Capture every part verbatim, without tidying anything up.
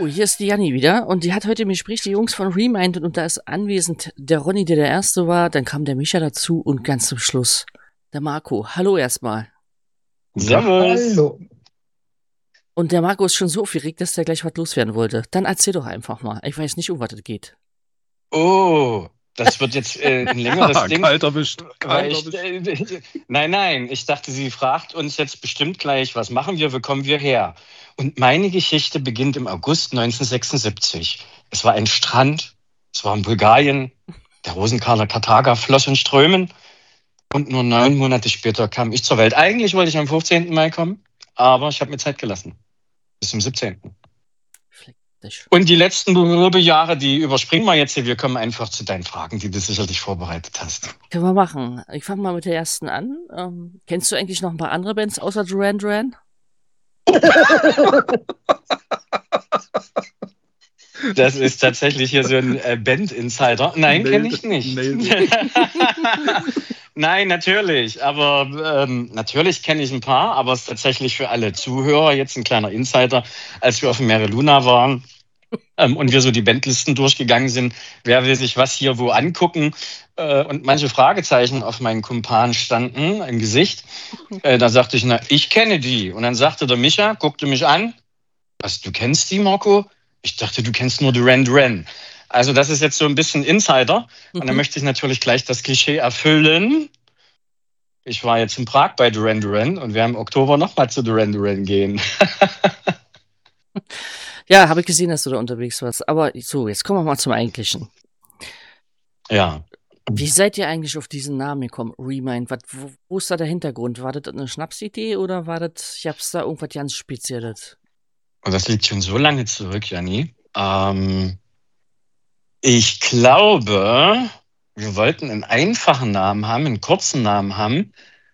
Jo, hier ist die Janni wieder und die hat heute im Gespräch die Jungs von Remind und da ist anwesend der Ronny, der der Erste war, dann kam der Micha dazu und ganz zum Schluss der Marco. Hallo erstmal. Servus. Hallo. Und der Marco ist schon so aufgeregt, dass der gleich was loswerden wollte. Dann erzähl doch einfach mal. Ich weiß nicht, um was es geht. Oh, das wird jetzt äh, ein längeres Ding. Kalt erwischt. weil Kalt ich, erwischt. äh, nein, nein, ich dachte, sie fragt uns jetzt bestimmt gleich, was machen wir, wo kommen wir her? Und meine Geschichte beginnt im August neunzehnhundertsechsundsiebzig. Es war ein Strand, es war in Bulgarien, der Rosenkaler Karthaga floss in Strömen und nur neun Monate später kam ich zur Welt. Eigentlich wollte ich am fünfzehnten Mai kommen, aber ich habe mir Zeit gelassen. Bis zum siebzehnten Fleck dich. Und die letzten Probejahre, die überspringen wir jetzt hier. Wir kommen einfach zu deinen Fragen, die du sicherlich vorbereitet hast. Können wir machen. Ich fange mal mit der ersten an. Ähm, kennst du eigentlich noch ein paar andere Bands außer Duran Duran? Das ist tatsächlich hier so ein äh, Band-Insider. Nein, Nee, kenne ich nicht. nee. Nein, natürlich. Aber ähm, natürlich kenne ich ein paar, aber es ist tatsächlich für alle Zuhörer jetzt ein kleiner Insider. Als wir auf dem Mare Luna waren ähm, und wir so die Bandlisten durchgegangen sind, wer will sich was hier wo angucken äh, und manche Fragezeichen auf meinen Kumpan standen im Gesicht, äh, da sagte ich, na, ich kenne die. Und dann sagte der Micha, guckte mich an, was, du kennst die, Marco? Ich dachte, du kennst nur Duran Duran. Also das ist jetzt so ein bisschen Insider. Und dann Mhm. möchte ich natürlich gleich das Klischee erfüllen. Ich war jetzt in Prag bei Duran Duran und wir im Oktober nochmal zu Duran Duran gehen. Ja, habe ich gesehen, dass du da unterwegs warst. Aber so, jetzt kommen wir mal zum Eigentlichen. Ja. Wie seid ihr eigentlich auf diesen Namen gekommen? Remind, was, wo, wo ist da der Hintergrund? War das eine Schnapsidee oder war das, ich hab's da irgendwas ganz Spezielles? Und das liegt schon so lange zurück, Janni. Ähm, ich glaube, wir wollten einen einfachen Namen haben, einen kurzen Namen haben,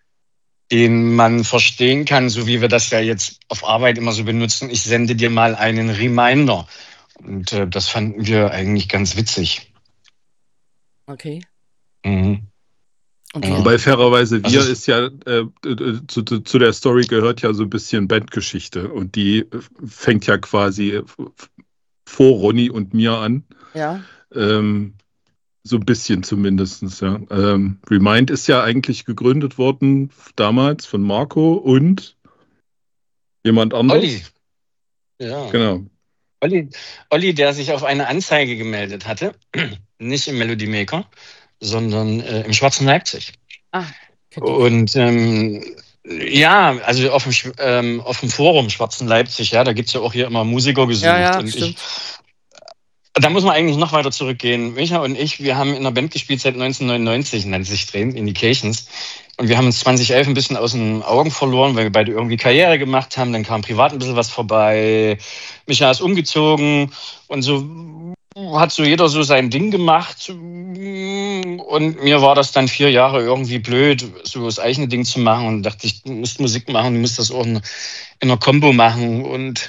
den man verstehen kann, so wie wir das ja jetzt auf Arbeit immer so benutzen. Ich sende dir mal einen Reminder. Und äh, das fanden wir eigentlich ganz witzig. Okay. Mhm. Und Ja. wie, Wobei fairerweise wir Also- ist ja, äh, äh, zu, zu, zu der Story gehört ja so ein bisschen Bandgeschichte und die äh, fängt ja quasi äh, f- vor Ronny und mir an. ja, Ähm, so ein bisschen zumindest, ja. Ähm, Remind ist ja eigentlich gegründet worden damals von Marco und jemand anderes. Olli. Ja. Genau. Olli, Olli, der sich auf eine Anzeige gemeldet hatte, nicht im Melody Maker, sondern äh, im Schwarzen Leipzig. ah, kennt ihr. Und ähm, ja, also auf dem, Sch- ähm, auf dem Forum Schwarzen Leipzig, ja, da gibt es ja auch hier immer Musiker gesucht. Ja, ja, und ich, stimmt. da muss man eigentlich noch weiter zurückgehen. Micha und ich, wir haben in einer Band gespielt seit neunzehnhundertneunundneunzig, nennt sich Train Indications. Und wir haben uns zwanzig elf ein bisschen aus den Augen verloren, weil wir beide irgendwie Karriere gemacht haben. Dann kam privat ein bisschen was vorbei. Micha ist umgezogen und so hat so jeder so sein Ding gemacht. Und mir war das dann vier Jahre irgendwie blöd, so das eigene Ding zu machen. Und dachte ich, du musst Musik machen, du musst das auch in, in einer Combo machen. Und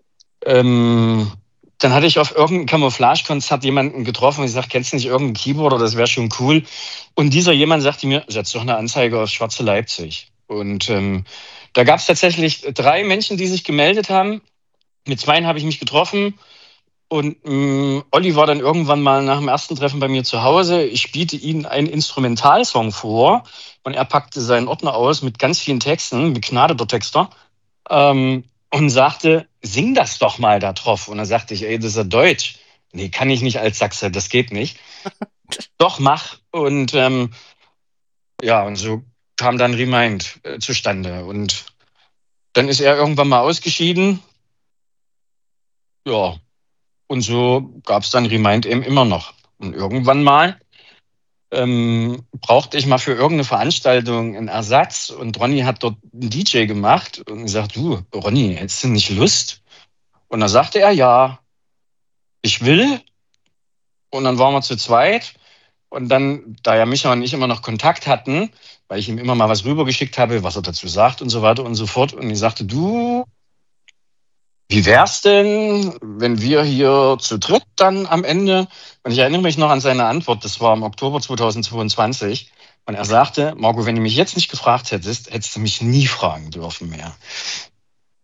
ähm, dann hatte ich auf irgendeinem Camouflage-Konzert jemanden getroffen und ich sagte, kennst du nicht irgendeinen Keyboarder, das wäre schon cool. Und dieser jemand sagte mir, setz doch eine Anzeige auf Schwarze Leipzig. Und ähm, da gab es tatsächlich drei Menschen, die sich gemeldet haben. Mit zweien habe ich mich getroffen. Und ähm, Olli war dann irgendwann mal nach dem ersten Treffen bei mir zu Hause. Ich spielte ihm einen Instrumentalsong vor und er packte seinen Ordner aus mit ganz vielen Texten, begnadeter Texter. Ähm, und sagte, sing das doch mal da drauf. Und dann sagte ich, ey, das ist ja Deutsch. Nee, kann ich nicht als Sachse, das geht nicht. Doch, mach. Und ähm, ja, und so kam dann Remind äh, zustande. Und dann ist er irgendwann mal ausgeschieden. Ja, und so gab es dann Remind eben immer noch. Und irgendwann mal ähm, brauchte ich mal für irgendeine Veranstaltung einen Ersatz und Ronny hat dort einen D J gemacht und gesagt, du, Ronny, hättest du nicht Lust? Und dann sagte er, ja, ich will. Und dann waren wir zu zweit. Und dann, da ja Micha und ich immer noch Kontakt hatten, weil ich ihm immer mal was rübergeschickt habe, was er dazu sagt und so weiter und so fort. Und ich sagte, du, wie wär's denn, wenn wir hier zu dritt dann am Ende, und ich erinnere mich noch an seine Antwort, das war im Oktober zweitausendzweiundzwanzig, und er sagte, Marco, wenn du mich jetzt nicht gefragt hättest, hättest du mich nie fragen dürfen mehr.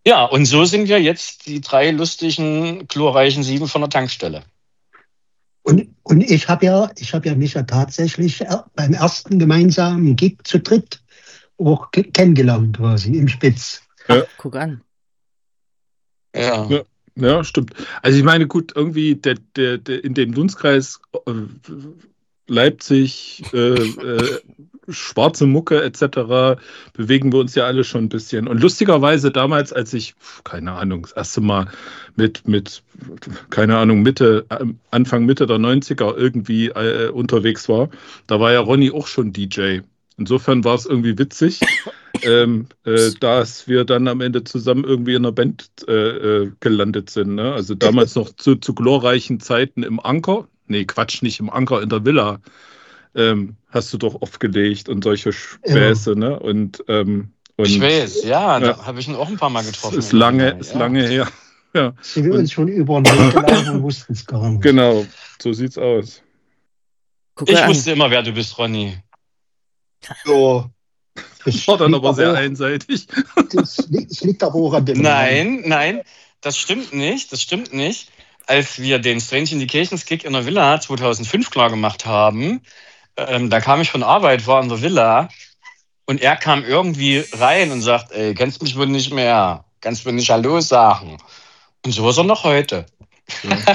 Ja, und so sind wir jetzt die drei lustigen, glorreichen Sieben von der Tankstelle. Und, und ich habe ja, ich habe ja mich ja tatsächlich äh, beim ersten gemeinsamen Gig zu dritt auch ke- kennengelernt quasi im Spitz. Ach, guck an. Ja. Ja, ja, stimmt. Also ich meine, gut, irgendwie der, der, der in dem Dunstkreis äh, Leipzig, äh, äh, schwarze Mucke et cetera bewegen wir uns ja alle schon ein bisschen. Und lustigerweise damals, als ich, keine Ahnung, das erste Mal mit, mit keine Ahnung, Mitte, äh, Anfang Mitte der neunziger irgendwie äh, unterwegs war, da war ja Ronny auch schon D J. Insofern war es irgendwie witzig, ähm, äh, dass wir dann am Ende zusammen irgendwie in einer Band äh, äh, gelandet sind. Ne? Also damals noch zu, zu glorreichen Zeiten im Anker. Nee, Quatsch, nicht im Anker, in der Villa. Ähm, hast du doch aufgelegt und solche Späße, ne? Und, ähm, Ich und weiß, ja, ja, da habe ich ihn auch ein paar Mal es getroffen. ist in der lange, Villa, ist ja. lange her. Ja, Sind wir und uns schon über den Weg gelaufen und wussten es gar nicht. genau, so sieht's aus. Guck Ich an. wusste immer, wer du bist, Ronny. Ja, das War dann liegt aber sehr auch, einseitig. das, li- das liegt aber auch an dem Namen. Nein, nein, das stimmt nicht, das stimmt nicht. Als wir den Strange Indications Gig in der Villa zweitausendfünf klar gemacht haben, ähm, da kam ich von Arbeit, war in der Villa und er kam irgendwie rein und sagt, ey, kennst mich wohl nicht mehr, kannst du mir nicht Hallo sagen. Und so ist er noch heute. Ja.